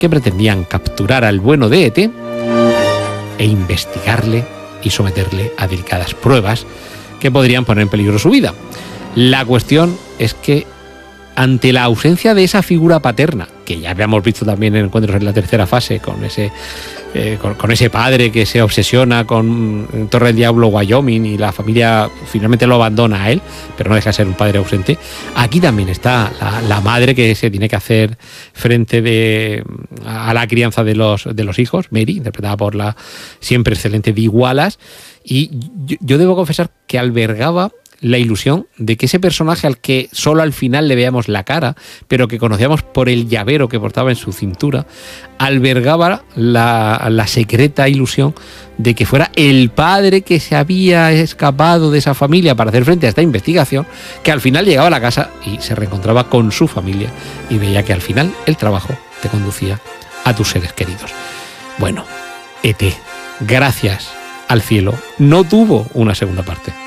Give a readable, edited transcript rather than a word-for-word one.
que pretendían capturar al bueno de ET e investigarle y someterle a delicadas pruebas que podrían poner en peligro su vida. La cuestión es que ante la ausencia de esa figura paterna, que ya habíamos visto también en Encuentros en la tercera fase, con ese padre que se obsesiona con Torre del Diablo, Wyoming, y la familia finalmente lo abandona a él, pero no deja de ser un padre ausente, aquí también está la madre que se tiene que hacer frente a la crianza de los hijos, Mary, interpretada por la siempre excelente Dee Wallace, y yo debo confesar que albergaba la ilusión de que ese personaje al que solo al final le veíamos la cara, pero que conocíamos por el llavero que portaba en su cintura, albergaba la secreta ilusión de que fuera el padre que se había escapado de esa familia para hacer frente a esta investigación, que al final llegaba a la casa y se reencontraba con su familia y veía que al final el trabajo te conducía a tus seres queridos. Bueno, ET, gracias al cielo, no tuvo una segunda parte.